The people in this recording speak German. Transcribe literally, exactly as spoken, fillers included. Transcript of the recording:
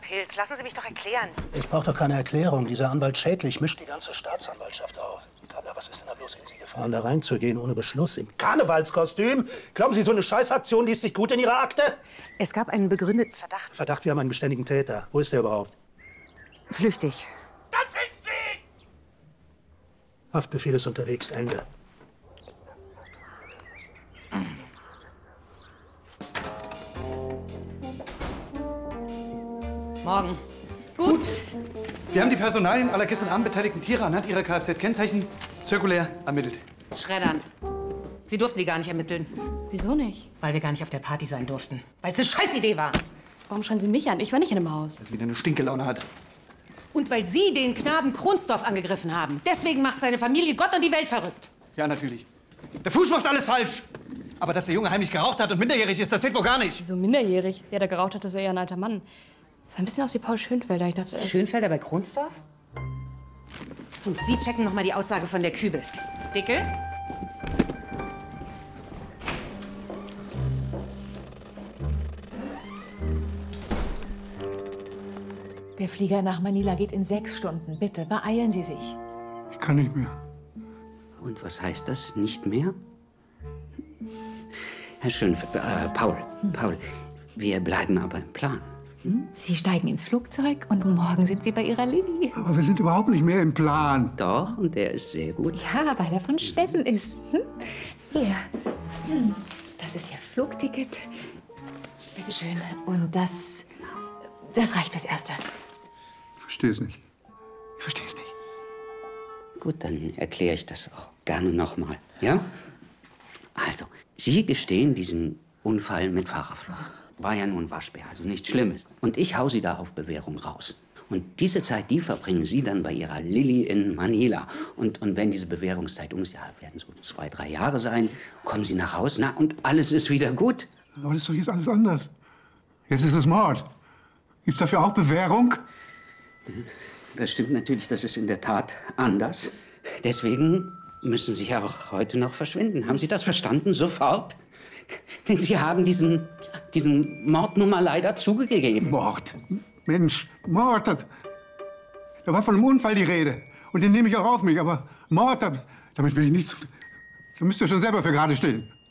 Pilz, lassen Sie mich doch erklären. Ich brauche doch keine Erklärung. Dieser Anwalt Schädlich mischt die ganze Staatsanwaltschaft auf. Carla, was ist denn da bloß in Sie gefahren, da reinzugehen ohne Beschluss im Karnevalskostüm? Glauben Sie, so eine Scheißaktion liest sich gut in Ihrer Akte? Es gab einen begründeten Verdacht. Verdacht, wir haben einen beständigen Täter. Wo ist der überhaupt? Flüchtig. Dann finden Sie ihn! Haftbefehl ist unterwegs. Ende. Morgen. Gut. Wir haben die Personalien aller gestern Abend beteiligten Tiere anhand ihrer Kfz-Kennzeichen zirkulär ermittelt. Schreddern. Sie durften die gar nicht ermitteln. Wieso nicht? Weil wir gar nicht auf der Party sein durften. Weil es eine Scheißidee war. Warum schreien Sie mich an? Ich war nicht in dem Haus. Weil sie wieder eine Stinkelaune hat. Und weil Sie den Knaben Kronsdorf angegriffen haben. Deswegen macht seine Familie Gott und die Welt verrückt. Ja, natürlich. Der Fuß macht alles falsch. Aber dass der Junge heimlich geraucht hat und minderjährig ist, das zählt wohl gar nicht. Wieso minderjährig? Der, der geraucht hat, das wäre ja ein alter Mann. Das sah ein bisschen aus wie Paul Schönfelder. Ich dachte, Schönfelder bei Kronsdorf? Und Sie checken noch mal die Aussage von der Kübel. Dickel? Der Flieger nach Manila geht in sechs Stunden. Bitte, beeilen Sie sich. Ich kann nicht mehr. Und was heißt das, nicht mehr? Herr Schönfelder, äh, Paul, Paul, wir bleiben aber im Plan. Hm? Sie steigen ins Flugzeug und morgen sind Sie bei Ihrer Lilly. Aber wir sind überhaupt nicht mehr im Plan. Doch, und der ist sehr gut. Ja, weil er von Steffen ist. Hm? Hier. Hm. Das ist Ihr Flugticket. Bitte schön. Und das, das reicht fürs Erste. Ich verstehe es nicht. Ich verstehe es nicht. Gut, dann erkläre ich das auch gerne nochmal. Ja? Also, Sie gestehen diesen Unfall mit Fahrerflucht. War ja nur ein Waschbär, also nichts Schlimmes. Und ich hau Sie da auf Bewährung raus. Und diese Zeit, die verbringen Sie dann bei Ihrer Lilly in Manila. Und, und wenn diese Bewährungszeit um ist, ja, werden so zwei, drei Jahre sein, kommen Sie nach Hause, na, und alles ist wieder gut. Aber das ist doch jetzt alles anders. Jetzt ist es Mord. Gibt's dafür auch Bewährung? Das stimmt natürlich, das ist in der Tat anders. Deswegen müssen Sie ja auch heute noch verschwinden. Haben Sie das verstanden? Sofort? Denn Sie haben diesen, diesen Mordnummer leider zugegeben. Mord? Mensch, Mord. Das, da war von einem Unfall die Rede. Und den nehme ich auch auf mich. Aber Mord, da, damit will ich nichts. Da müsst ihr schon selber für gerade stehen.